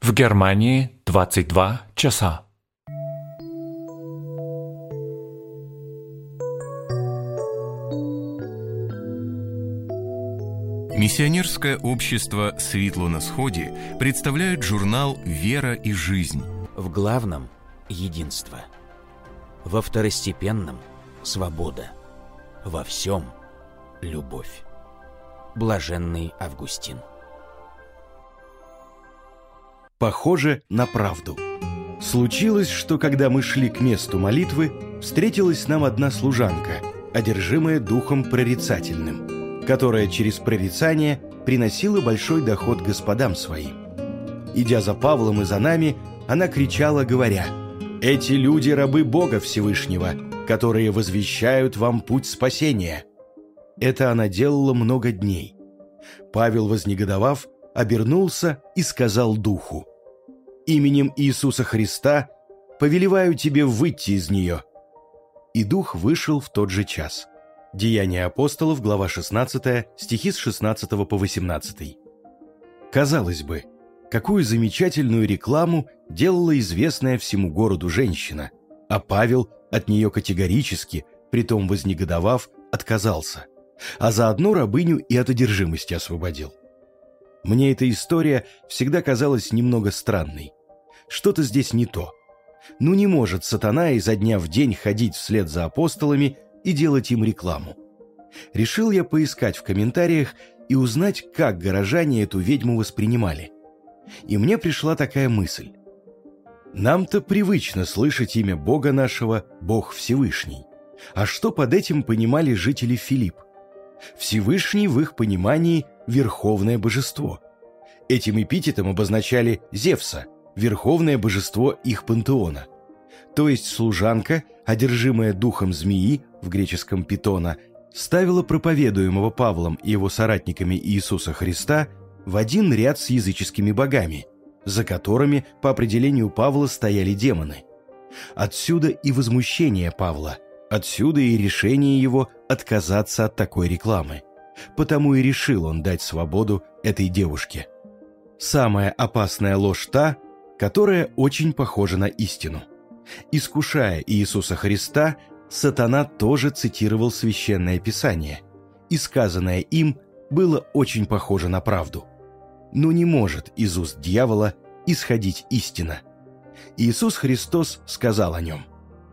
В Германии 22 часа. Миссионерское общество «Светло на сходе» представляет журнал «Вера и жизнь». В главном – единство. Во второстепенном – свобода. Во всем – любовь. Блаженный Августин. Похоже на правду. Случилось, что когда мы шли к месту молитвы, встретилась нам одна служанка, одержимая духом прорицательным, которая через прорицание приносила большой доход господам своим. Идя за Павлом и за нами, она кричала, говоря: «Эти люди – рабы Бога Всевышнего, которые возвещают вам путь спасения». Это она делала много дней. Павел, вознегодовав, обернулся и сказал духу: «Именем Иисуса Христа повелеваю тебе выйти из нее». И дух вышел в тот же час. Деяния апостолов, глава 16, стихи с 16 по 18. Казалось бы, какую замечательную рекламу делала известная всему городу женщина, а Павел от нее категорически, притом вознегодовав, отказался, а заодно рабыню и от одержимости освободил. Мне эта история всегда казалась немного странной. Что-то здесь не то. Ну не может сатана изо дня в день ходить вслед за апостолами и делать им рекламу. Решил я поискать в комментариях и узнать, как горожане эту ведьму воспринимали. И мне пришла такая мысль. Нам-то привычно слышать имя Бога нашего «Бог Всевышний». А что под этим понимали жители Филипп? Всевышний в их понимании – верховное божество. Этим эпитетом обозначали Зевса, верховное божество их пантеона. То есть служанка, одержимая духом змеи, в греческом питона, ставила проповедуемого Павлом и его соратниками Иисуса Христа в один ряд с языческими богами, за которыми, по определению Павла, стояли демоны. Отсюда и возмущение Павла, отсюда и решение его отказаться от такой рекламы. Потому и решил он дать свободу этой девушке. Самая опасная ложь та, которая очень похожа на истину. Искушая Иисуса Христа, сатана тоже цитировал Священное Писание, и сказанное им было очень похоже на правду. Но не может из уст дьявола исходить истина. Иисус Христос сказал о нем: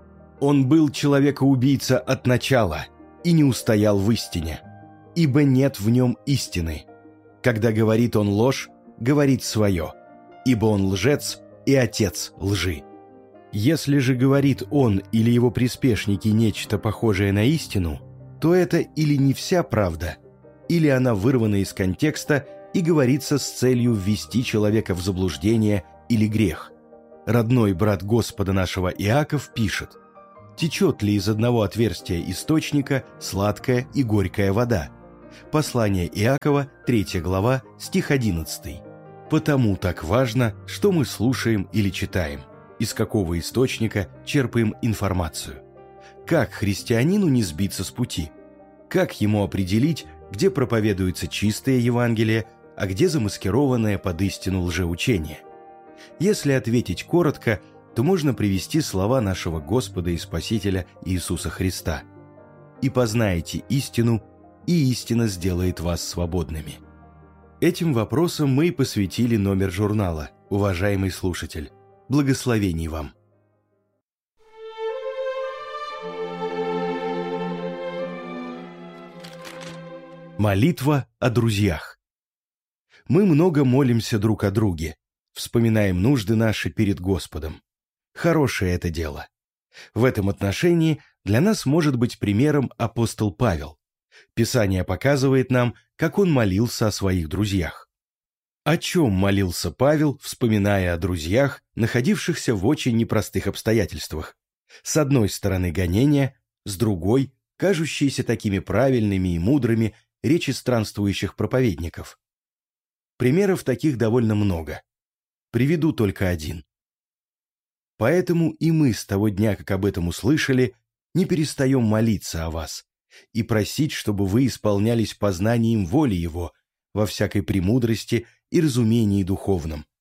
«Он был человекоубийца от начала и не устоял в истине, ибо нет в нем истины. Когда говорит он ложь, говорит свое, ибо он лжец и отец лжи». Если же говорит он или его приспешники нечто похожее на истину, то это или не вся правда, или она вырвана из контекста и говорится с целью ввести человека в заблуждение или грех. Родной брат Господа нашего Иаков пишет: «Течет ли из одного отверстия источника сладкая и горькая вода?» Послание Иакова, 3 глава, стих 11. Потому так важно, что мы слушаем или читаем, из какого источника черпаем информацию. Как христианину не сбиться с пути? Как ему определить, где проповедуется чистое Евангелие, а где замаскированное под истину лжеучение? Если ответить коротко, то можно привести слова нашего Господа и Спасителя Иисуса Христа: «И познаете истину, и истина сделает вас свободными». Этим вопросом мы и посвятили номер журнала, уважаемый слушатель. Благословений вам! Молитва о друзьях. Мы много молимся друг о друге, вспоминаем нужды наши перед Господом. Хорошее это дело. В этом отношении для нас может быть примером апостол Павел. Писание показывает нам, как он молился о своих друзьях. О чем молился Павел, вспоминая о друзьях, находившихся в очень непростых обстоятельствах? С одной стороны гонения, с другой – кажущиеся такими правильными и мудрыми речи странствующих проповедников. Примеров таких довольно много. Приведу только один. Поэтому и мы с того дня, как об этом услышали, не перестаем молиться о вас и просить, чтобы вы исполнялись познанием воли Его во всякой премудрости и разумении духовном,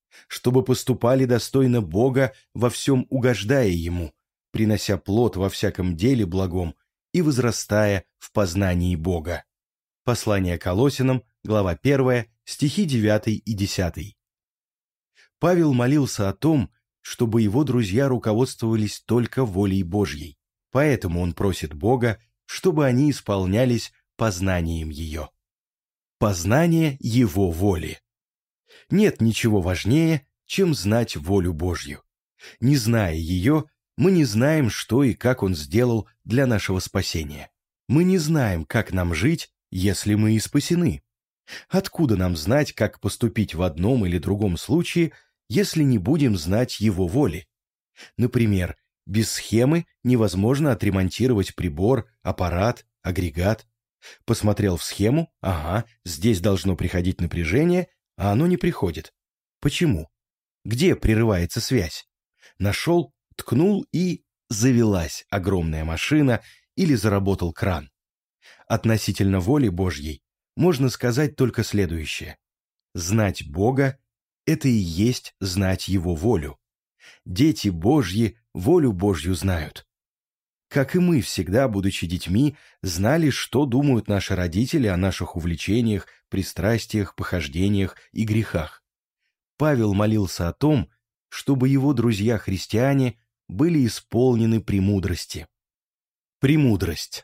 чтобы поступали достойно Бога, во всем угождая Ему, принося плод во всяком деле благом и возрастая в познании Бога. Послание Колоссянам, глава 1, стихи 9 и 10. Павел молился о том, чтобы его друзья руководствовались только волей Божьей, поэтому он просит Бога, чтобы они исполнялись познанием ее. Познание Его воли. Нет ничего важнее, чем знать волю Божью. Не зная ее, мы не знаем, что и как Он сделал для нашего спасения. Мы не знаем, как нам жить, если мы и спасены. Откуда нам знать, как поступить в одном или другом случае, если не будем знать Его воли? Например, без схемы невозможно отремонтировать прибор, аппарат, агрегат. Посмотрел в схему, ага, здесь должно приходить напряжение, а оно не приходит. Почему? Где прерывается связь? Нашел, ткнул и завелась огромная машина или заработал кран. Относительно воли Божьей можно сказать только следующее. Знать Бога – это и есть знать Его волю. Дети Божьи волю Божью знают. Как и мы всегда, будучи детьми, знали, что думают наши родители о наших увлечениях, пристрастиях, похождениях и грехах. Павел молился о том, чтобы его друзья-христиане были исполнены премудрости. Премудрость.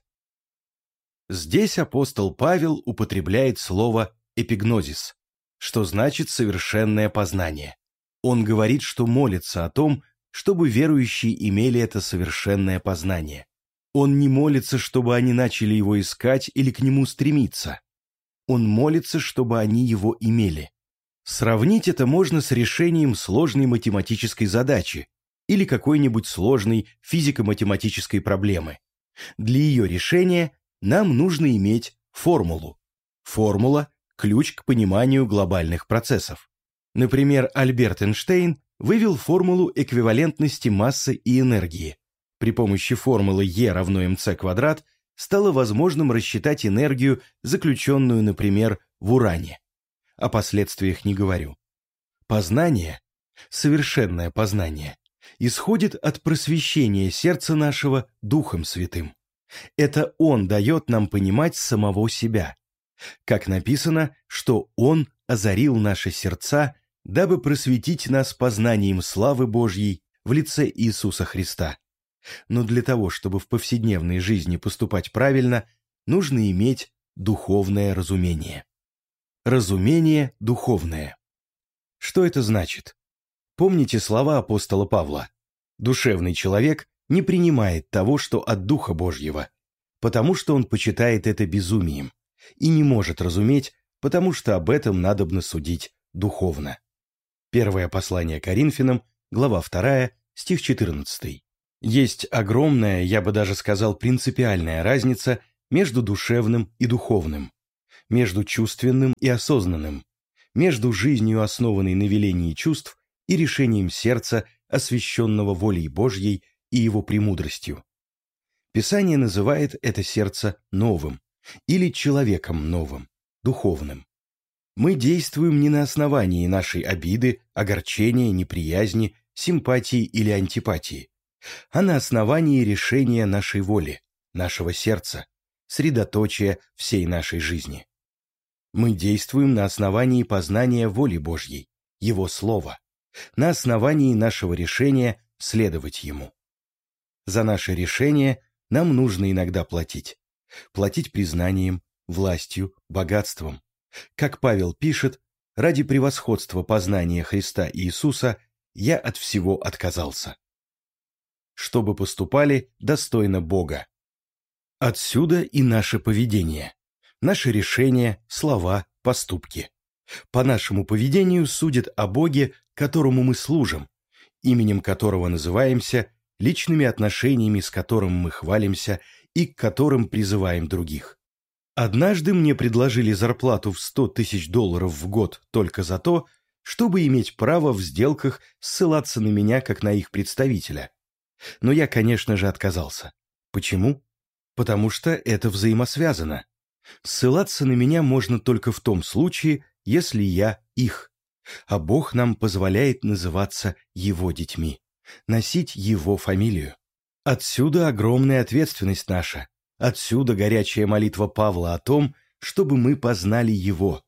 Здесь апостол Павел употребляет слово «эпигнозис», что значит «совершенное познание». Он говорит, что молится о том, чтобы верующие имели это совершенное познание. Он не молится, чтобы они начали его искать или к нему стремиться. Он молится, чтобы они его имели. Сравнить это можно с решением сложной математической задачи или какой-нибудь сложной физико-математической проблемы. Для ее решения нам нужно иметь формулу. Формула – ключ к пониманию глобальных процессов. Например, Альберт Эйнштейн вывел формулу эквивалентности массы и энергии. При помощи формулы E равно mc² стало возможным рассчитать энергию, заключенную, например, в уране. О последствиях не говорю. Познание, совершенное познание, исходит от просвещения сердца нашего Духом Святым. Это Он дает нам понимать самого себя. Как написано, что Он озарил наши сердца, дабы просветить нас познанием славы Божьей в лице Иисуса Христа. Но для того, чтобы в повседневной жизни поступать правильно, нужно иметь духовное разумение. Разумение духовное. Что это значит? Помните слова апостола Павла? Душевный человек не принимает того, что от Духа Божьего, потому что он почитает это безумием, и не может разуметь, потому что об этом надобно судить духовно. Первое послание Коринфянам, глава 2, стих 14. Есть огромная, я бы даже сказал, принципиальная разница между душевным и духовным, между чувственным и осознанным, между жизнью, основанной на велении чувств, и решением сердца, освященного волей Божьей и его премудростью. Писание называет это сердце новым или человеком новым, духовным. Мы действуем не на основании нашей обиды, огорчения, неприязни, симпатии или антипатии, а на основании решения нашей воли, нашего сердца, средоточия всей нашей жизни. Мы действуем на основании познания воли Божьей, Его Слова, на основании нашего решения следовать Ему. За наше решение нам нужно иногда платить. Платить признанием, властью, богатством. Как Павел пишет, ради превосходства познания Христа Иисуса я от всего отказался. Чтобы поступали достойно Бога. Отсюда и наше поведение, наши решения, слова, поступки. По нашему поведению судят о Боге, которому мы служим, именем которого называемся, личными отношениями, с которым мы хвалимся и к которым призываем других. Однажды мне предложили зарплату в $100 000 в год только за то, чтобы иметь право в сделках ссылаться на меня как на их представителя. Но я, конечно же, отказался. Почему? Потому что это взаимосвязано. Ссылаться на меня можно только в том случае, если я их. а Бог нам позволяет называться Его детьми, носить Его фамилию. Отсюда огромная ответственность наша, отсюда горячая молитва Павла о том, чтобы мы познали Его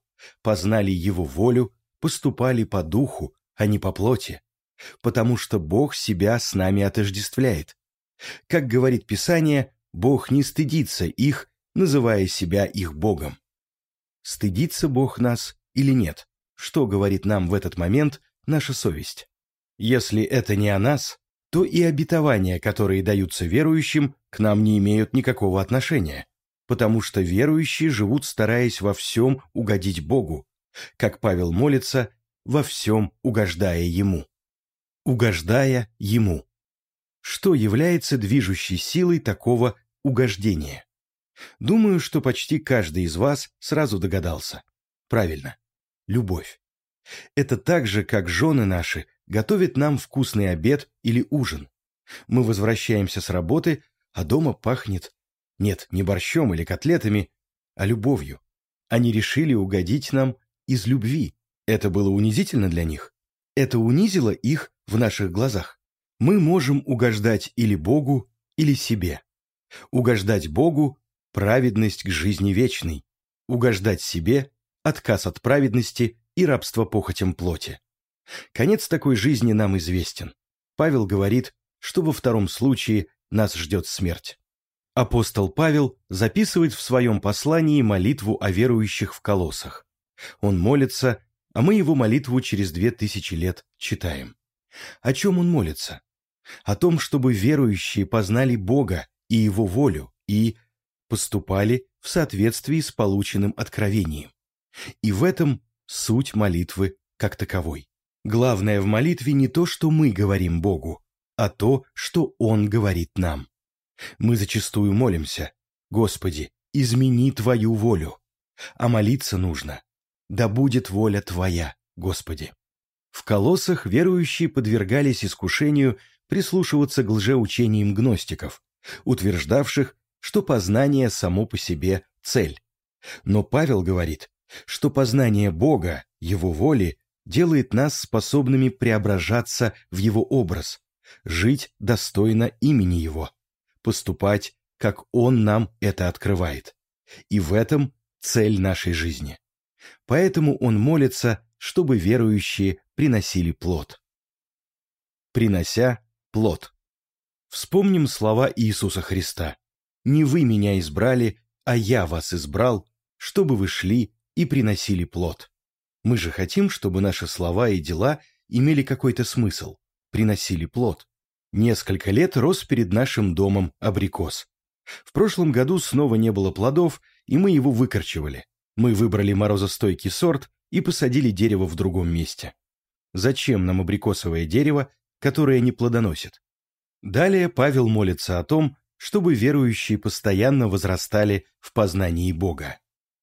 волю, поступали по духу, а не по плоти, потому что Бог себя с нами отождествляет. Как говорит Писание, Бог не стыдится их, называя себя их Богом. Стыдится Бог нас или нет? Что говорит нам в этот момент наша совесть? Если это не о нас, то и обетования, которые даются верующим, к нам не имеют никакого отношения, потому что верующие живут, стараясь во всем угодить Богу, как Павел молится, во всем угождая Ему. Угождая Ему. Что является движущей силой такого угождения? Думаю, что почти каждый из вас сразу догадался. Правильно. Любовь. Это так же, как жены наши готовят нам вкусный обед или ужин. Мы возвращаемся с работы, а дома пахнет, нет, не борщом или котлетами, а любовью. Они решили угодить нам из любви. Это было унизительно для них. Это унизило их в наших глазах. Мы можем угождать или Богу, или себе. Угождать Богу – праведность к жизни вечной. Угождать себе – отказ от праведности и рабство похотям плоти. Конец такой жизни нам известен. Павел говорит, что во втором случае нас ждет смерть. Апостол Павел записывает в своем послании молитву о верующих в Колоссах. Он молится, а мы его молитву через 2000 лет читаем. О чем он молится? О том, чтобы верующие познали Бога и Его волю и поступали в соответствии с полученным откровением. И в этом суть молитвы как таковой. Главное в молитве не то, что мы говорим Богу, а то, что Он говорит нам. Мы зачастую молимся: «Господи, измени Твою волю», а молиться нужно: «Да будет воля Твоя, Господи». В Колоссах верующие подвергались искушению прислушиваться к лжеучениям гностиков, утверждавших, что познание само по себе – цель. Но Павел говорит, что познание Бога, Его воли, делает нас способными преображаться в Его образ, жить достойно имени Его, поступать, как Он нам это открывает. И в этом цель нашей жизни. Поэтому он молится, чтобы верующие приносили плод. Принося плод. Вспомним слова Иисуса Христа: «Не вы меня избрали, а я вас избрал, чтобы вы шли и приносили плод». Мы же хотим, чтобы наши слова и дела имели какой-то смысл, приносили плод. Несколько лет рос перед нашим домом абрикос. В прошлом году снова не было плодов, и мы его выкорчевали. Мы выбрали морозостойкий сорт и посадили дерево в другом месте. Зачем нам абрикосовое дерево, которое не плодоносит? Далее Павел молится о том, чтобы верующие постоянно возрастали в познании Бога.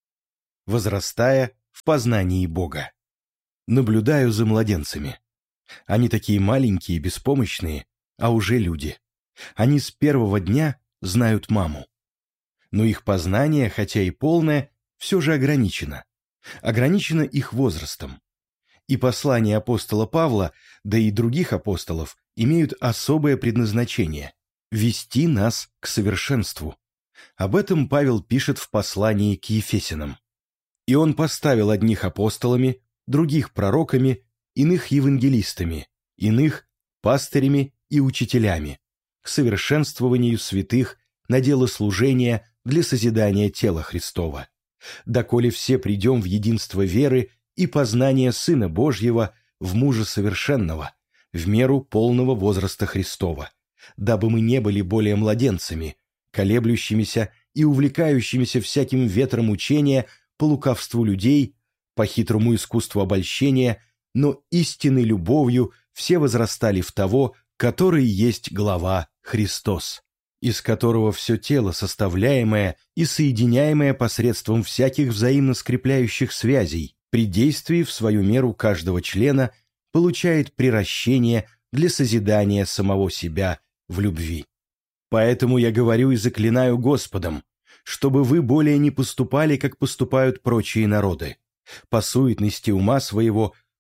Возрастая в познании Бога. Наблюдаю за младенцами. Они такие маленькие и беспомощные, а уже люди. Они с первого дня знают маму. Но их познание, хотя и полное, все же ограничено. Ограничено их возрастом. И послания апостола Павла, да и других апостолов, имеют особое предназначение – вести нас к совершенству. Об этом Павел пишет в послании к Ефесянам. «И он поставил одних апостолами, других пророками, иных евангелистами, иных пастырями и учителями, к совершенствованию святых на дело служения для созидания тела Христова, доколе все придем в единство веры и познания Сына Божьего в мужа совершенного, в меру полного возраста Христова, дабы мы не были более младенцами, колеблющимися и увлекающимися всяким ветром учения по лукавству людей, по хитрому искусству обольщения, но истинной любовью все возрастали в того, который есть глава Христос, из которого все тело, составляемое и соединяемое посредством всяких взаимно скрепляющих связей, при действии в свою меру каждого члена, получает приращение для созидания самого себя в любви. Поэтому я говорю и заклинаю Господом, чтобы вы более не поступали, как поступают прочие народы, по суетности ума своего,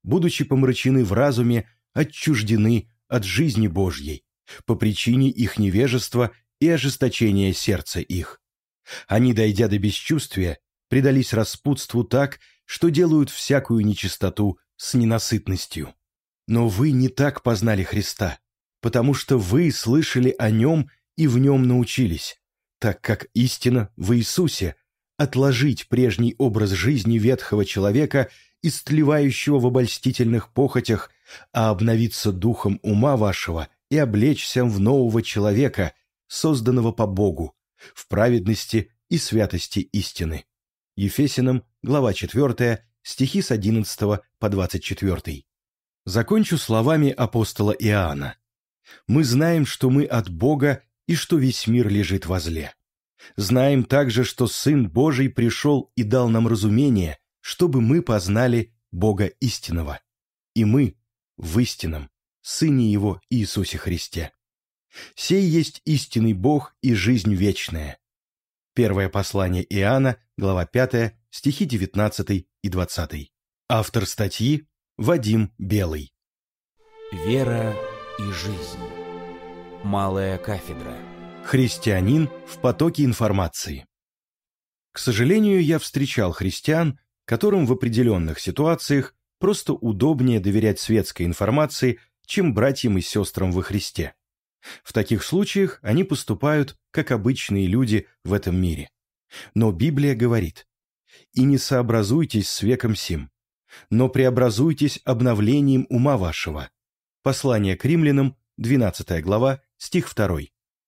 будучи помрачены в разуме, отчуждены от жизни Божьей по причине их невежества и ожесточения сердца их. Они, дойдя до бесчувствия, предались распутству так, что делают всякую нечистоту с ненасытностью. Но вы не так познали Христа, потому что вы слышали о Нем и в Нем научились, так как истина в Иисусе, отложить прежний образ жизни ветхого человека, истлевающего в обольстительных похотях, а обновиться духом ума вашего и облечься в нового человека, созданного по Богу, в праведности и святости истины. Ефесянам, глава 4, стихи с 11 по 24. Закончу словами апостола Иоанна. «Мы знаем, что мы от Бога и что весь мир лежит во зле. Знаем также, что Сын Божий пришел и дал нам разумение, чтобы мы познали Бога истинного. И мы в истинном Сыне Его Иисусе Христе. Сей есть истинный Бог и жизнь вечная». Первое послание Иоанна, глава 5, стихи 19 и 20. Автор статьи Вадим Белый. Вера и жизнь. Малая кафедра. Христианин в потоке информации. К сожалению, я встречал христиан, которым в определенных ситуациях просто удобнее доверять светской информации, чем братьям и сестрам во Христе. В таких случаях они поступают, как обычные люди в этом мире. Но Библия говорит: «И не сообразуйтесь с веком сим, но преобразуйтесь обновлением ума вашего». Послание к римлянам, 12 глава, стих 2.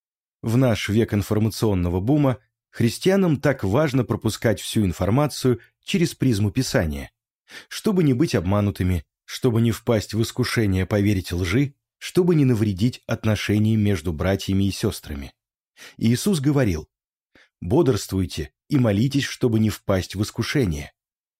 В наш век информационного бума христианам так важно пропускать всю информацию через призму Писания, чтобы не быть обманутыми, чтобы не впасть в искушение поверить лжи, чтобы не навредить отношениям между братьями и сестрами. Иисус говорил: «Бодрствуйте и молитесь, чтобы не впасть в искушение.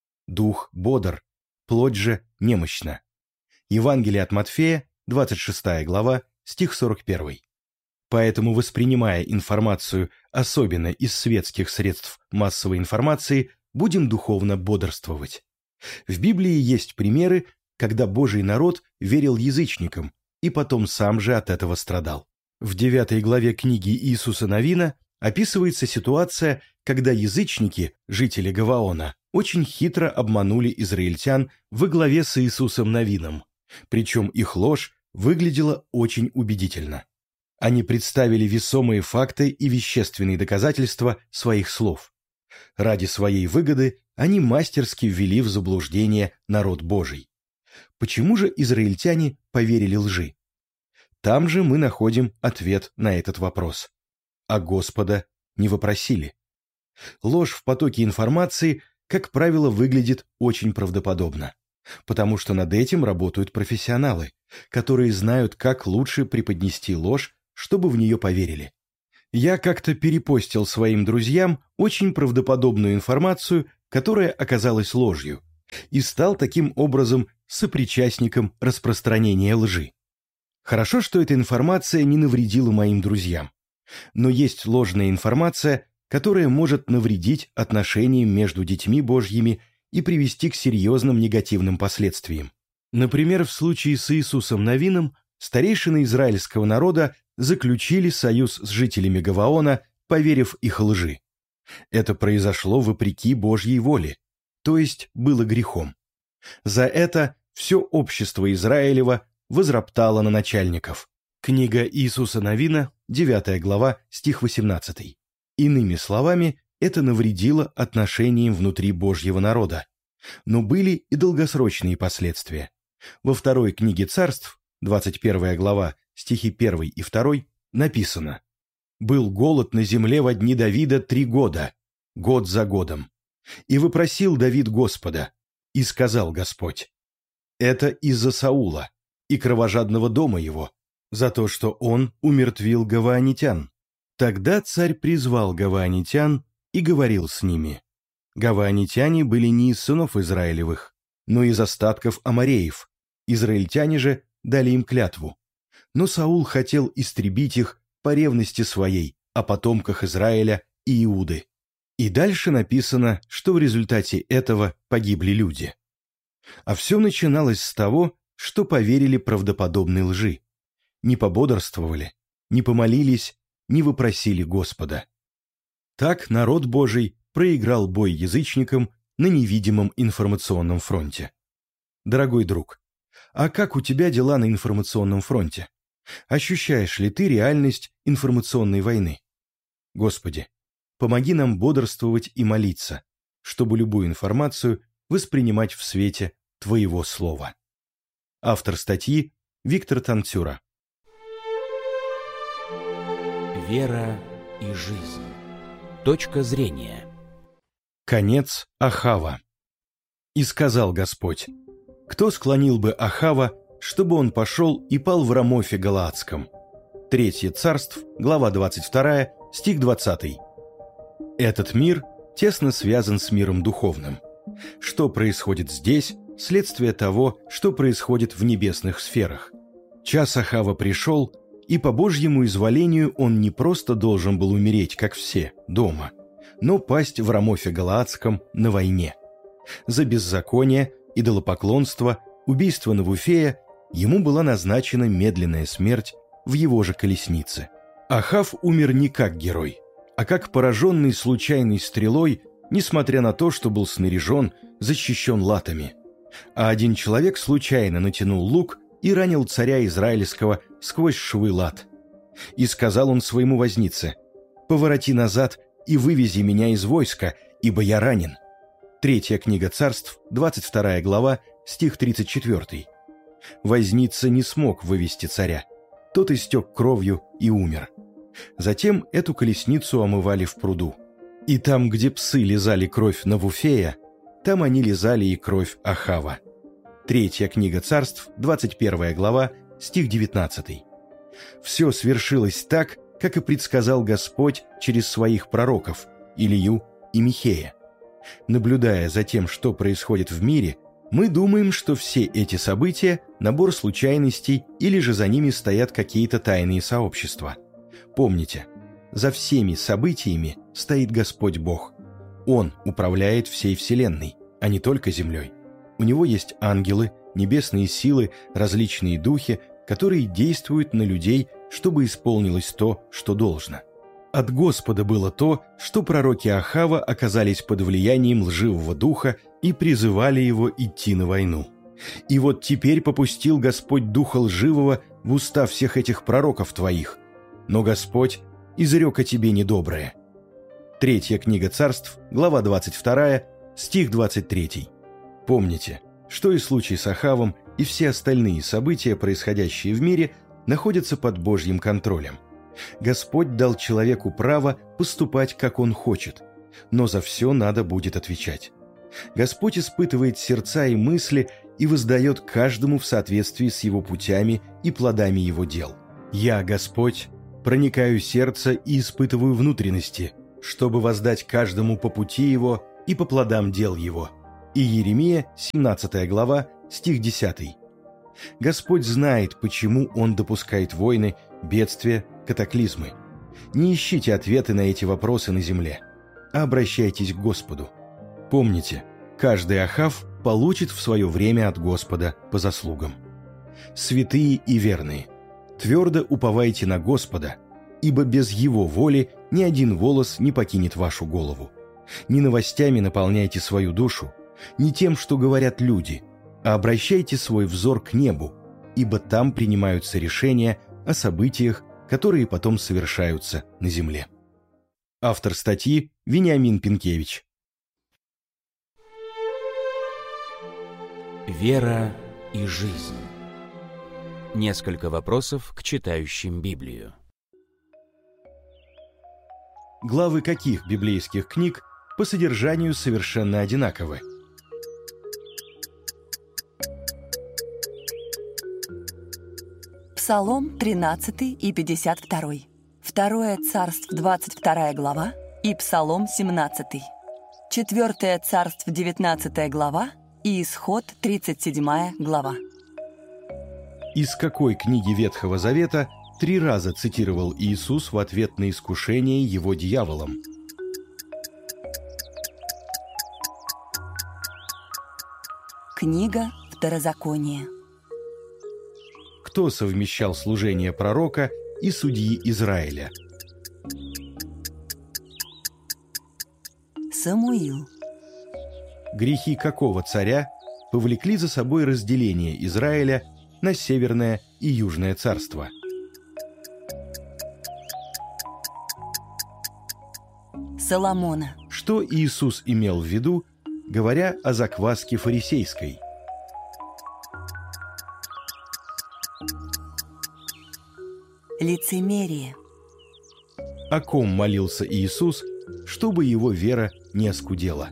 Дух бодр, плоть же немощна». Евангелие от Матфея, 26 глава, стих 41. Поэтому, воспринимая информацию, особенно из светских средств массовой информации, будем духовно бодрствовать. В Библии есть примеры, когда Божий народ верил язычникам и потом сам же от этого страдал. В 9 главе книги Иисуса Навина описывается ситуация, когда язычники, жители Гаваона, очень хитро обманули израильтян во главе с Иисусом Навином, причем их ложь выглядела очень убедительно. Они представили весомые факты и вещественные доказательства своих слов. Ради своей выгоды они мастерски ввели в заблуждение народ Божий. Почему же израильтяне поверили лжи? Там же мы находим ответ на этот вопрос. А Господа не вопросили. Ложь в потоке информации, как правило, выглядит очень правдоподобно, потому что над этим работают профессионалы, которые знают, как лучше преподнести ложь, чтобы в нее поверили. Я как-то перепостил своим друзьям очень правдоподобную информацию, которая оказалась ложью, и стал таким образом сопричастником распространения лжи. Хорошо, что эта информация не навредила моим друзьям. Но есть ложная информация, которая может навредить отношениям между детьми Божьими и привести к серьезным негативным последствиям. Например, в случае с Иисусом Навином старейшины израильского народа заключили союз с жителями Гаваона, поверив их лжи. Это произошло вопреки Божьей воле, то есть было грехом. За это все общество Израилева возроптало на начальников. Книга Иисуса Навина, 9 глава, стих 18. Иными словами, это навредило отношениям внутри Божьего народа. Но были и долгосрочные последствия. Во второй книге Царств, 21 глава, стихи 1 и 2, написано: «Был голод на земле во дни Давида 3 года, год за годом. И вопросил Давид Господа, и сказал Господь: это из-за Саула и кровожадного дома его, за то, что он умертвил гаваонитян. Тогда царь призвал гаваонитян и говорил с ними. Гаваонитяне были не из сынов Израилевых, но из остатков амореев. Израильтяне же дали им клятву. Но Саул хотел истребить их по ревности своей о потомках Израиля и Иуды. И дальше написано, что в результате этого погибли люди. А все начиналось с того, что поверили правдоподобной лжи, не пободрствовали, не помолились, не вопросили Господа. Так народ Божий проиграл бой язычникам на невидимом информационном фронте. Дорогой друг, а как у тебя дела на информационном фронте? Ощущаешь ли ты реальность информационной войны? Господи, помоги нам бодрствовать и молиться, чтобы любую информацию воспринимать в свете Твоего Слова. Автор статьи Виктор Танцюра. Вера и жизнь. Точка зрения. Конец Ахава. «И сказал Господь: кто склонил бы Ахава, чтобы он пошел и пал в Рамофе Галаадском?» 3 Царств, глава 22, стих 20. Этот мир тесно связан с миром духовным. Что происходит здесь – следствие того, что происходит в небесных сферах. Час Ахава пришел, и по Божьему изволению он не просто должен был умереть, как все, дома, но пасть в Рамофе Галаадском на войне. За беззаконие, идолопоклонство, убийство Навуфея ему была назначена медленная смерть в его же колеснице. Ахав умер не как герой, а как пораженный случайной стрелой, несмотря на то, что был снаряжен, защищен латами. А один человек случайно натянул лук и ранил царя Израильского сквозь швы лат. И сказал он своему вознице: «Повороти назад и вывези меня из войска, ибо я ранен». 3 книга Царств, 22 глава, стих 34. Возница не смог вывести царя. Тот истек кровью и умер. Затем эту колесницу омывали в пруду. И там, где псы лизали кровь Навуфея, там они лизали и кровь Ахава. 3 книга Царств, 21 глава, стих 19. Все свершилось так, как и предсказал Господь через своих пророков Илию и Михея. Наблюдая за тем, что происходит в мире, мы думаем, что все эти события – набор случайностей или же за ними стоят какие-то тайные сообщества. Помните, за всеми событиями стоит Господь Бог. Он управляет всей Вселенной, а не только Землей. У Него есть ангелы, небесные силы, различные духи, которые действуют на людей, чтобы исполнилось то, что должно. От Господа было то, что пророки Ахава оказались под влиянием лживого духа и призывали его идти на войну. И вот теперь попустил Господь духа лживого в уста всех этих пророков твоих. Но Господь изрек о тебе недоброе. 3 книга Царств, глава 22, стих 23. Помните, что и случай с Ахавом, и все остальные события, происходящие в мире, находятся под Божьим контролем. Господь дал человеку право поступать, как он хочет, но за все надо будет отвечать. Господь испытывает сердца и мысли и воздает каждому в соответствии с его путями и плодами его дел. «Я, Господь, проникаю в сердце и испытываю внутренности, чтобы воздать каждому по пути его и по плодам дел его». Иеремия, 17 глава, стих 10. Господь знает, почему Он допускает войны, бедствия, катаклизмы. Не ищите ответы на эти вопросы на земле, а обращайтесь к Господу. Помните, каждый Ахав получит в свое время от Господа по заслугам. Святые и верные, твердо уповайте на Господа, ибо без Его воли ни один волос не покинет вашу голову. Не новостями наполняйте свою душу, не тем, что говорят люди, а обращайте свой взор к небу, ибо там принимаются решения о событиях, которые потом совершаются на земле. Автор статьи Вениамин Пинкевич. Вера и жизнь. Несколько вопросов к читающим Библию. Главы каких библейских книг по содержанию совершенно одинаковы? Псалом 13 и 52, 2 Царств 22 глава и Псалом 17, 4 Царств 19 глава и Исход 37 глава. Из какой книги Ветхого Завета 3 раза цитировал Иисус в ответ на искушение его дьяволом? Книга Второзакония. Кто совмещал служение пророка и судьи Израиля? Самуил. Грехи какого царя повлекли за собой разделение Израиля на Северное и Южное царство? Соломона. Что Иисус имел в виду, говоря о закваске фарисейской? Лицемерие. О ком молился Иисус, чтобы его вера не оскудела?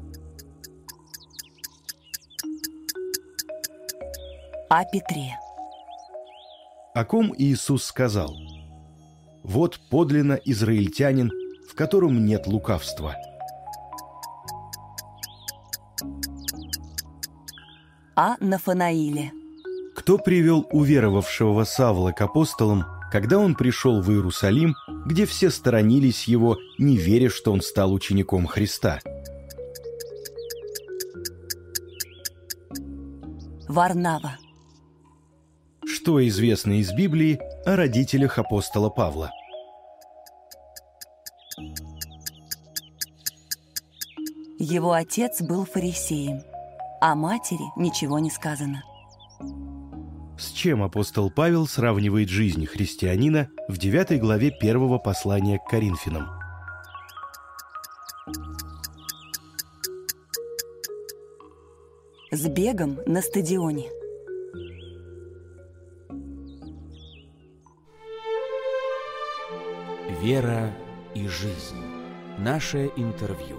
О Петре. О ком Иисус сказал: «Вот подлинно израильтянин, в котором нет лукавства». О Нафанаиле. Кто привел уверовавшего Савла к апостолам, когда он пришел в Иерусалим, где все сторонились его, не веря, что он стал учеником Христа? Варнава. Что известно из Библии о родителях апостола Павла? Его отец был фарисеем. О матери ничего не сказано. С чем апостол Павел сравнивает жизнь христианина в 9 главе 1 послания к Коринфянам? С бегом на стадионе. Вера и жизнь. Наше интервью.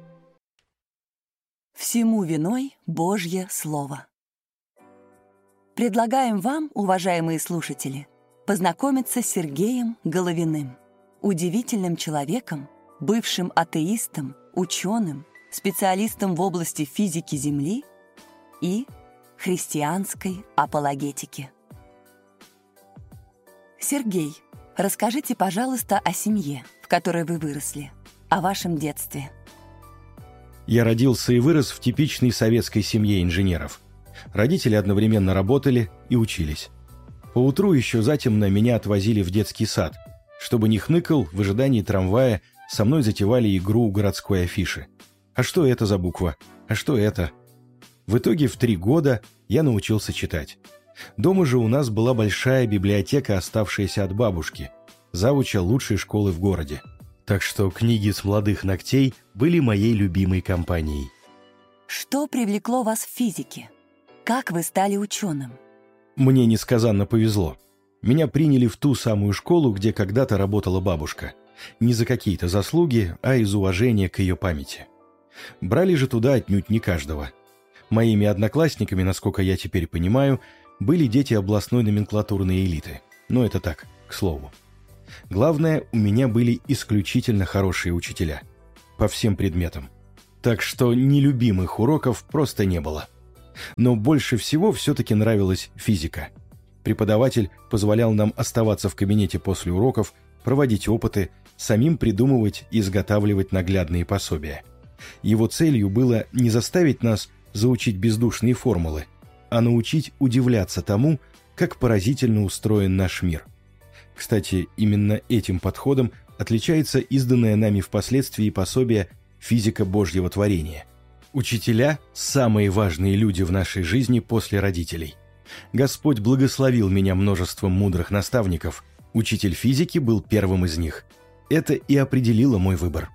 Всему виной Божье Слово. Предлагаем вам, уважаемые слушатели, познакомиться с Сергеем Головиным, удивительным человеком, бывшим атеистом, ученым, специалистом в области физики Земли и христианской апологетики. Сергей, расскажите, пожалуйста, о семье, в которой вы выросли, о вашем детстве. Я родился и вырос в типичной советской семье инженеров. Родители одновременно работали и учились. Поутру еще затемно меня отвозили в детский сад. Чтобы не хныкал, в ожидании трамвая со мной затевали игру у городской афиши. А что это за буква? А что это? В итоге в 3 года я научился читать. Дома же у нас была большая библиотека, оставшаяся от бабушки, завуча лучшей школы в городе. Так что книги с молодых ногтей были моей любимой компанией. Что привлекло вас в физике? Как вы стали ученым? Мне несказанно повезло. Меня приняли в ту самую школу, где когда-то работала бабушка. Не за какие-то заслуги, а из уважения к ее памяти. Брали же туда отнюдь не каждого. Моими одноклассниками, насколько я теперь понимаю, были дети областной номенклатурной элиты. Но это так, к слову. Главное, у меня были исключительно хорошие учителя. По всем предметам. Так что нелюбимых уроков просто не было. Но больше всего все-таки нравилась физика. Преподаватель позволял нам оставаться в кабинете после уроков, проводить опыты, самим придумывать и изготавливать наглядные пособия. Его целью было не заставить нас заучить бездушные формулы, а научить удивляться тому, как поразительно устроен наш мир. Кстати, именно этим подходом отличается изданное нами впоследствии пособие «Физика Божьего творения». Учителя – самые важные люди в нашей жизни после родителей. Господь благословил меня множеством мудрых наставников. Учитель физики был первым из них. Это и определило мой выбор.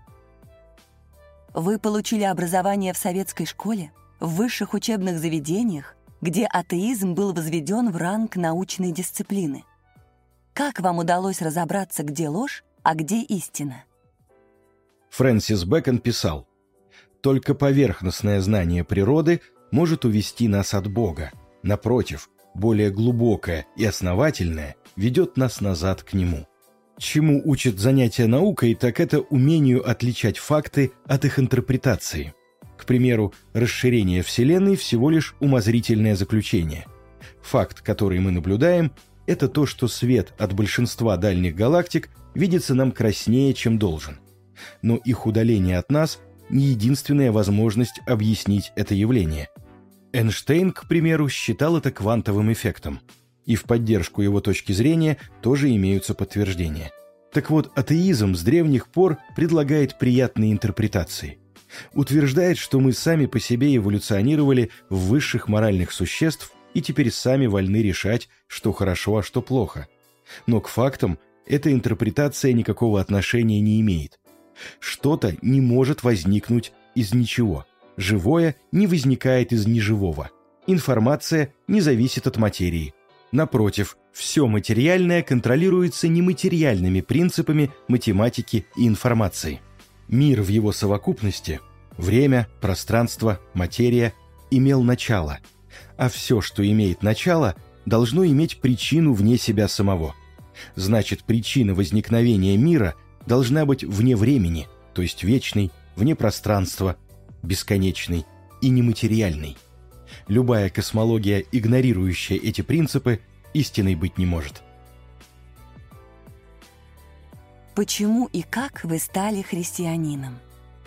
Вы получили образование в советской школе, в высших учебных заведениях, где атеизм был возведен в ранг научной дисциплины. Как вам удалось разобраться, где ложь, а где истина? Фрэнсис Бэкон писал: «Только поверхностное знание природы может увести нас от Бога. Напротив, более глубокое и основательное ведет нас назад к Нему». Чему учат занятия наукой, так это умению отличать факты от их интерпретации. К примеру, расширение Вселенной всего лишь умозрительное заключение. Факт, который мы наблюдаем, это то, что свет от большинства дальних галактик видится нам краснее, чем должен. Но их удаление от нас – не единственная возможность объяснить это явление. Эйнштейн, к примеру, считал это квантовым эффектом. И в поддержку его точки зрения тоже имеются подтверждения. Так вот, атеизм с древних пор предлагает приятные интерпретации. Утверждает, что мы сами по себе эволюционировали в высших моральных существ и теперь сами вольны решать, что хорошо, а что плохо. Но к фактам эта интерпретация никакого отношения не имеет. Что-то не может возникнуть из ничего. Живое не возникает из неживого. Информация не зависит от материи. Напротив, все материальное контролируется нематериальными принципами математики и информации. Мир в его совокупности – время, пространство, материя – имел начало, а все, что имеет начало, должно иметь причину вне себя самого. Значит, причина возникновения мира должна быть вне времени, то есть вечной, вне пространства, бесконечной и нематериальной. Любая космология, игнорирующая эти принципы, истиной быть не может. Почему и как вы стали христианином?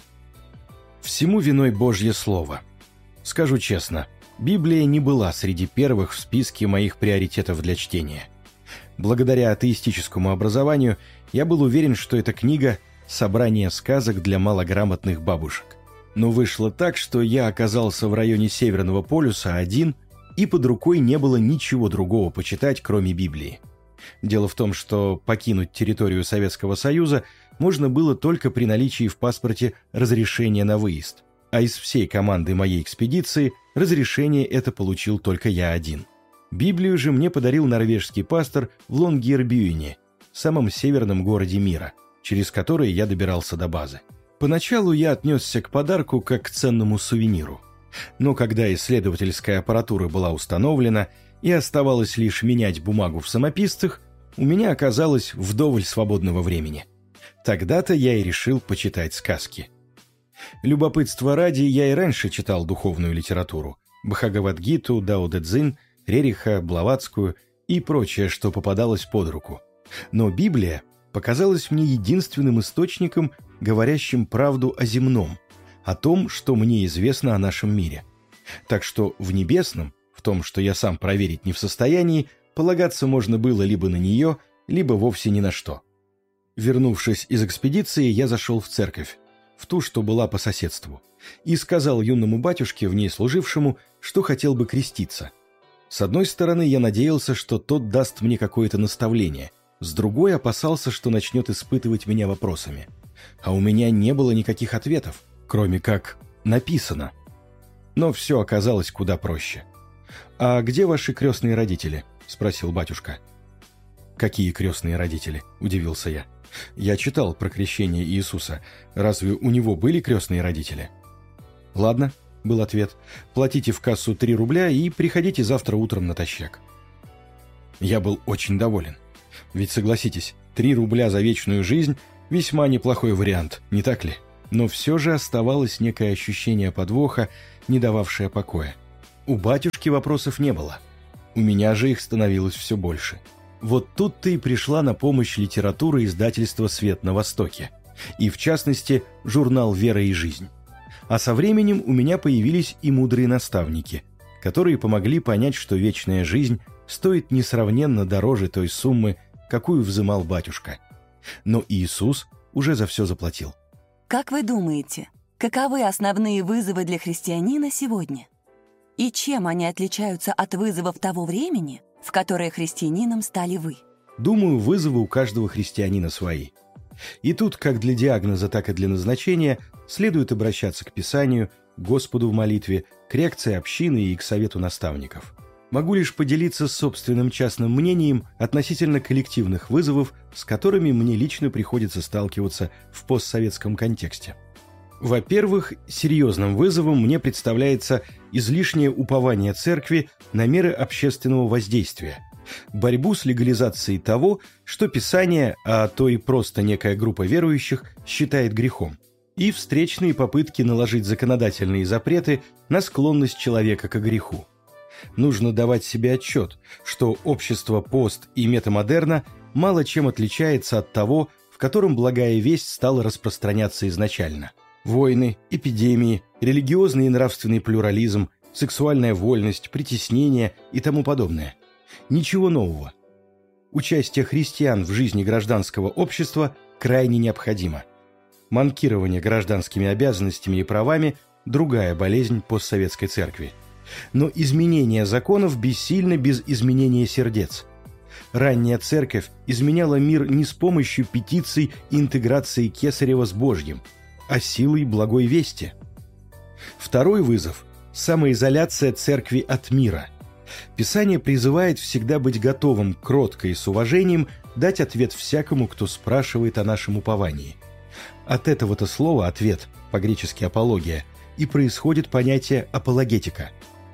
Всему виной Божье Слово. Скажу честно, Библия не была среди первых в списке моих приоритетов для чтения. Благодаря атеистическому образованию я был уверен, что эта книга – собрание сказок для малограмотных бабушек. Но вышло так, что я оказался в районе Северного полюса один, и под рукой не было ничего другого почитать, кроме Библии. Дело в том, что покинуть территорию Советского Союза можно было только при наличии в паспорте разрешения на выезд, а из всей команды моей экспедиции разрешение это получил только я один. Библию же мне подарил норвежский пастор в Лонгьербюене, самом северном городе мира, через который я добирался до базы. Поначалу я отнесся к подарку как к ценному сувениру. Но когда исследовательская аппаратура была установлена и оставалось лишь менять бумагу в самописцах, у меня оказалось вдоволь свободного времени. Тогда-то я и решил почитать сказки. Любопытства ради, я и раньше читал духовную литературу – Бхагавад-гиту, Дао-дэ-цзин, Рериха, Блаватскую и прочее, что попадалось под руку. Но Библия показалась мне единственным источником, говорящим правду о земном, о том, что мне известно о нашем мире. Так что в небесном, в том, что я сам проверить не в состоянии, полагаться можно было либо на нее, либо вовсе ни на что. Вернувшись из экспедиции, я зашел в церковь, в ту, что была по соседству, и сказал юному батюшке, в ней служившему, что хотел бы креститься. С одной стороны, я надеялся, что тот даст мне какое-то наставление, с другой опасался, что начнет испытывать меня вопросами. А у меня не было никаких ответов, кроме как «написано». Но все оказалось куда проще. «А где ваши крестные родители?» – спросил батюшка. «Какие крестные родители?» – удивился я. «Я читал про крещение Иисуса. Разве у него были крестные родители?» «Ладно», – был ответ. «Платите в кассу 3 рубля и приходите завтра утром натощак». Я был очень доволен. Ведь, согласитесь, 3 рубля за вечную жизнь – весьма неплохой вариант, не так ли? Но все же оставалось некое ощущение подвоха, не дававшее покоя. У батюшки вопросов не было. У меня же их становилось все больше. Вот тут-то и пришла на помощь литература издательства «Свет на Востоке», и, в частности, журнал «Вера и жизнь». А со временем у меня появились и мудрые наставники, которые помогли понять, что вечная жизнь стоит несравненно дороже той суммы, какую взымал батюшка. Но Иисус уже за все заплатил. Как вы думаете, каковы основные вызовы для христианина сегодня? И чем они отличаются от вызовов того времени, в которое христианином стали вы? Думаю, вызовы у каждого христианина свои. И тут, как для диагноза, так и для назначения, следует обращаться к Писанию, к Господу в молитве, к реакции общины и к совету наставников. Могу лишь поделиться собственным частным мнением относительно коллективных вызовов, с которыми мне лично приходится сталкиваться в постсоветском контексте. Во-первых, серьезным вызовом мне представляется излишнее упование церкви на меры общественного воздействия, борьбу с легализацией того, что Писание, а то и просто некая группа верующих, считает грехом, и встречные попытки наложить законодательные запреты на склонность человека к греху. Нужно давать себе отчет, что общество пост и метамодерна мало чем отличается от того, в котором благая весть стала распространяться изначально. Войны, эпидемии, религиозный и нравственный плюрализм, сексуальная вольность, притеснение и тому подобное. Ничего нового. Участие христиан в жизни гражданского общества крайне необходимо. Манкирование гражданскими обязанностями и правами – другая болезнь постсоветской церкви. Но изменение законов бессильно без изменения сердец. Ранняя церковь изменяла мир не с помощью петиций и интеграции Кесарева с Божьим, а силой благой вести. Второй вызов – самоизоляция церкви от мира. Писание призывает всегда быть готовым кротко и с уважением дать ответ всякому, кто спрашивает о нашем уповании. От этого-то слова «ответ», по-гречески «апология», и происходит понятие «апологетика».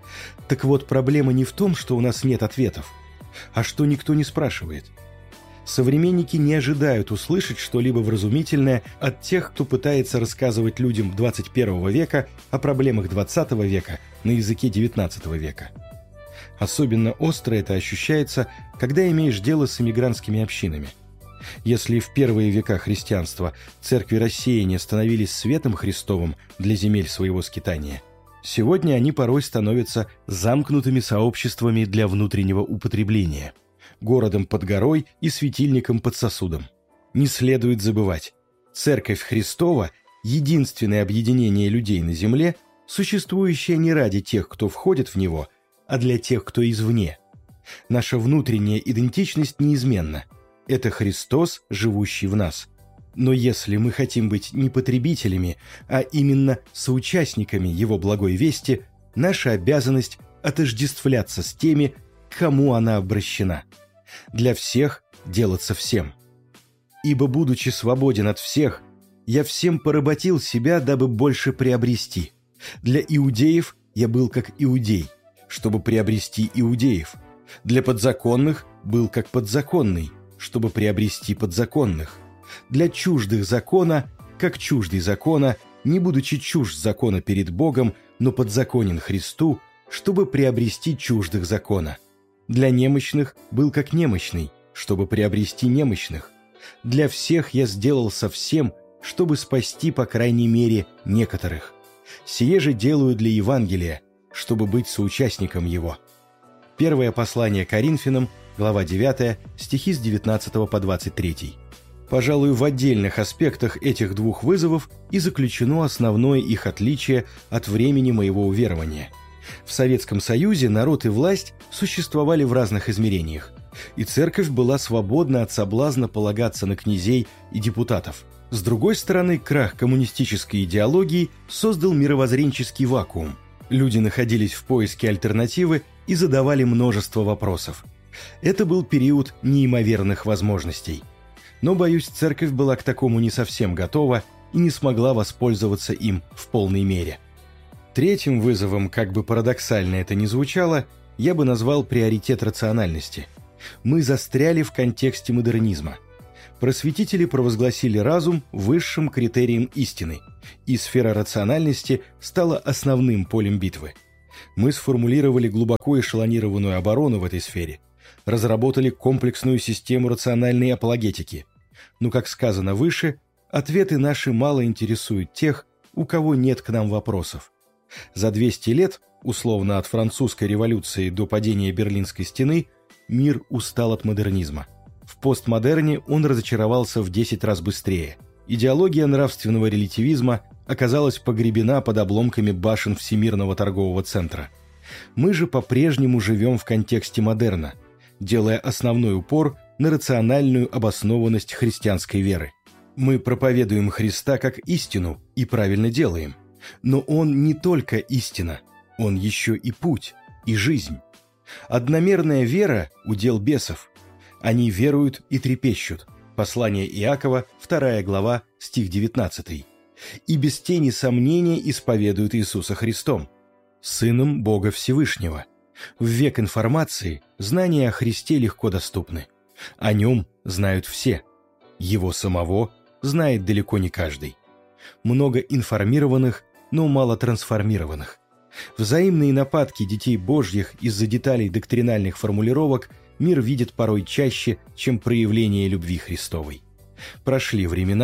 Так вот, проблема не в том, что у нас нет ответов, а что никто не спрашивает. Современники не ожидают услышать что-либо вразумительное от тех, кто пытается рассказывать людям 21 века о проблемах 20 века на языке 19 века. Особенно остро это ощущается, когда имеешь дело с эмигрантскими общинами. Если в первые века христианства церкви рассеяния становились светом Христовым для земель своего скитания, сегодня они порой становятся замкнутыми сообществами для внутреннего употребления, городом под горой и светильником под сосудом. Не следует забывать, Церковь Христова – единственное объединение людей на земле, существующее не ради тех, кто входит в него, а для тех, кто извне. Наша внутренняя идентичность неизменна. Это Христос, живущий в нас. Но если мы хотим быть не потребителями, а именно соучастниками Его благой вести, наша обязанность отождествляться с теми, к кому она обращена. Для всех делаться всем. «Ибо, будучи свободен от всех, я всем поработил себя, дабы больше приобрести. Для иудеев я был как иудей, чтобы приобрести иудеев. Для подзаконных был как подзаконный, чтобы приобрести подзаконных. Для чуждых закона, как чуждый закона, не будучи чужд закона перед Богом, но подзаконен Христу, чтобы приобрести чуждых закона. Для немощных был как немощный, чтобы приобрести немощных. Для всех я сделал совсем, чтобы спасти, по крайней мере, некоторых. Сие же делаю для Евангелия, чтобы быть соучастником его». Первое послание Коринфянам, глава 9, стихи с 19 по 23. Пожалуй, в отдельных аспектах этих двух вызовов и заключено основное их отличие от времени моего уверования. В Советском Союзе народ и власть существовали в разных измерениях, и церковь была свободна от соблазна полагаться на князей и депутатов. С другой стороны, крах коммунистической идеологии создал мировоззренческий вакуум. Люди находились в поиске альтернативы и задавали множество вопросов. Это был период неимоверных возможностей. Но, боюсь, церковь была к такому не совсем готова и не смогла воспользоваться им в полной мере. Третьим вызовом, как бы парадоксально это ни звучало, я бы назвал приоритет рациональности. Мы застряли в контексте модернизма. Просветители провозгласили разум высшим критерием истины, и сфера рациональности стала основным полем битвы. Мы сформулировали глубоко эшелонированную оборону в этой сфере, разработали комплексную систему рациональной апологетики. Но, как сказано выше, ответы наши мало интересуют тех, у кого нет к нам вопросов. За 200 лет, условно от французской революции до падения Берлинской стены, мир устал от модернизма. В постмодерне он разочаровался в 10 раз быстрее. Идеология нравственного релятивизма оказалась погребена под обломками башен Всемирного торгового центра. Мы же по-прежнему живем в контексте модерна, делая основной упор на рациональную обоснованность христианской веры. Мы проповедуем Христа как истину и правильно делаем. Но Он не только истина, Он еще и путь, и жизнь. Одномерная вера – удел бесов. Они веруют и трепещут. Послание Иакова, 2 глава, стих 19. И без тени сомнения исповедуют Иисуса Христом, Сыном Бога Всевышнего. В век информации знания о Христе легко доступны. О Нем знают все. Его самого знает далеко не каждый. Много информированных, но мало трансформированных. Взаимные нападки детей Божьих из-за деталей доктринальных формулировок мир видит порой чаще, чем проявление любви Христовой. Прошли времена,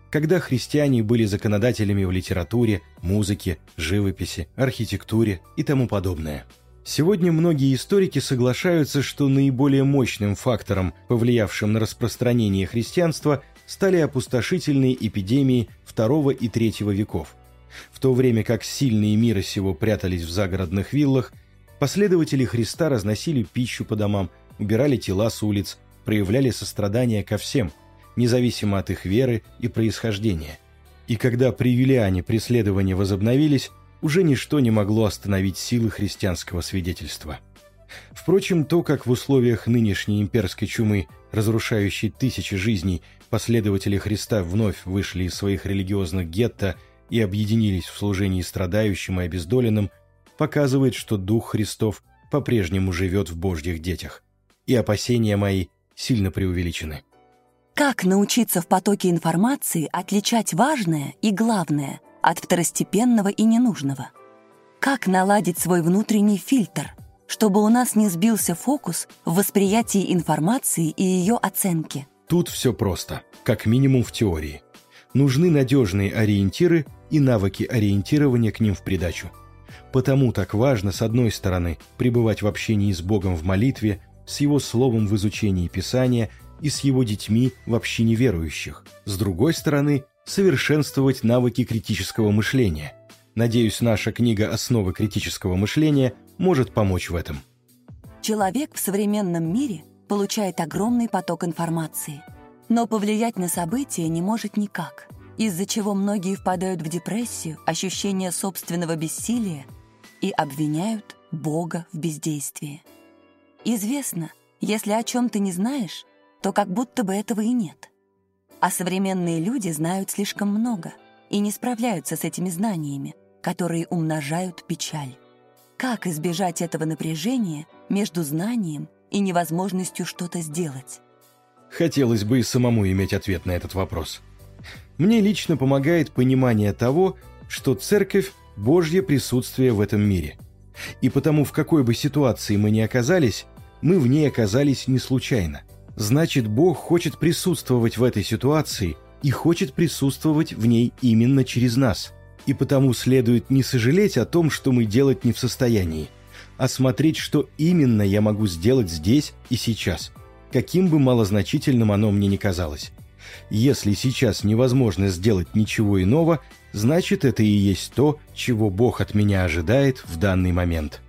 когда христиане были законодателями в литературе, музыке, живописи, архитектуре и тому подобное. Сегодня многие историки соглашаются, что наиболее мощным фактором, повлиявшим на распространение христианства, стали опустошительные эпидемии II и III веков. В то время как сильные мира сего прятались в загородных виллах, последователи Христа разносили пищу по домам, убирали тела с улиц, проявляли сострадание ко всем, независимо от их веры и происхождения. И когда при Юлиане преследования возобновились, уже ничто не могло остановить силы христианского свидетельства. Впрочем, то, как в условиях нынешней имперской чумы, разрушающей тысячи жизней, последователи Христа вновь вышли из своих религиозных гетто и объединились в служении страдающим и обездоленным, показывает, что Дух Христов по-прежнему живет в Божьих детях. И опасения мои сильно преувеличены. Как научиться в потоке информации отличать важное и главное от второстепенного и ненужного? Как наладить свой внутренний фильтр, чтобы у нас не сбился фокус в восприятии информации и ее оценке? Тут все просто, как минимум в теории. Нужны надежные ориентиры и навыки ориентирования к ним в придачу. Потому так важно, с одной стороны, пребывать в общении с Богом в молитве, с Его Словом в изучении Писания и с Его детьми в общине верующих. С другой стороны, совершенствовать навыки критического мышления. Надеюсь, наша книга «Основы критического мышления» может помочь в этом. Человек в современном мире получает огромный поток информации, но повлиять на события не может никак, из-за чего многие впадают в депрессию, ощущение собственного бессилия и обвиняют Бога в бездействии. Известно, если о чем ты не знаешь, то как будто бы этого и нет. А современные люди знают слишком много и не справляются с этими знаниями, которые умножают печаль. Как избежать этого напряжения между знанием и невозможностью что-то сделать? Хотелось бы и самому иметь ответ на этот вопрос. Мне лично помогает понимание того, что Церковь – Божье присутствие в этом мире. И потому, в какой бы ситуации мы ни оказались, мы в ней оказались не случайно. Значит, Бог хочет присутствовать в этой ситуации и хочет присутствовать в ней именно через нас. И потому следует не сожалеть о том, что мы делать не в состоянии, а смотреть, что именно я могу сделать здесь и сейчас, каким бы малозначительным оно мне ни казалось. Если сейчас невозможно сделать ничего иного, значит, это и есть то, чего Бог от меня ожидает в данный момент.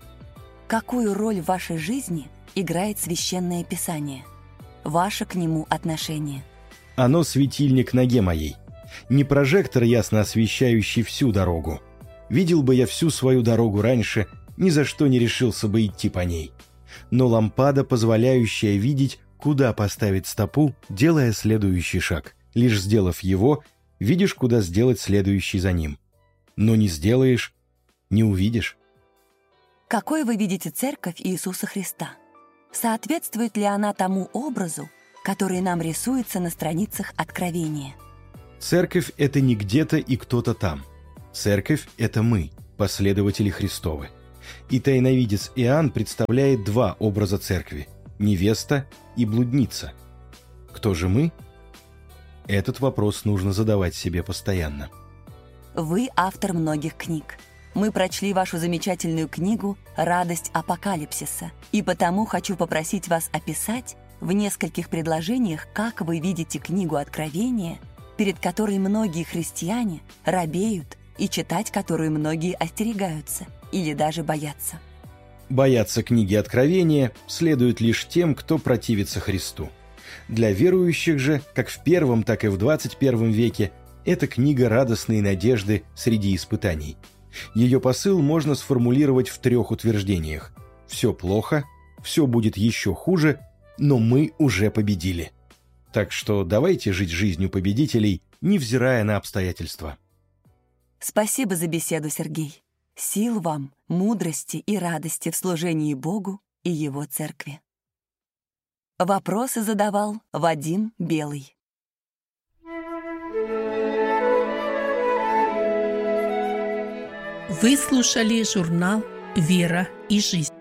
Какую роль в вашей жизни играет Священное Писание? Ваше к нему отношение? Оно светильник ноге моей. Не прожектор, ясно освещающий всю дорогу. Видел бы я всю свою дорогу раньше, ни за что не решился бы идти по ней. Но лампада, позволяющая видеть, куда поставить стопу, делая следующий шаг. Лишь сделав его, видишь, куда сделать следующий за ним. Но не сделаешь — не увидишь. Какой вы видите Церковь Иисуса Христа? Соответствует ли она тому образу, который нам рисуется на страницах Откровения? Церковь — это не где-то и кто-то там. Церковь — это мы, последователи Христовы. И тайновидец Иоанн представляет два образа церкви – невеста и блудница. Кто же мы? Этот вопрос нужно задавать себе постоянно. Вы автор многих книг. Мы прочли вашу замечательную книгу «Радость апокалипсиса», и потому хочу попросить вас описать в нескольких предложениях, как вы видите книгу Откровения, перед которой многие христиане робеют и читать которую многие остерегаются или даже боятся. Бояться книги Откровения следует лишь тем, кто противится Христу. Для верующих же, как в первом, так и в 21 веке, это книга радостной надежды среди испытаний. Ее посыл можно сформулировать в 3 утверждениях. Все плохо, все будет еще хуже, но мы уже победили. Так что давайте жить жизнью победителей, невзирая на обстоятельства. Спасибо за беседу, Сергей. Сил вам, мудрости и радости в служении Богу и Его Церкви. Вопросы задавал Вадим Белый. Вы слушали журнал «Вера и жизнь».